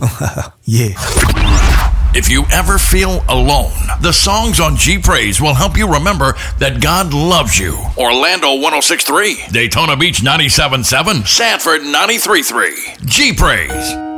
Yeah. If you ever feel alone, the songs on G Praise will help you remember that God loves you. Orlando 106.3, Daytona Beach 97.7, Sanford 93.3. G Praise.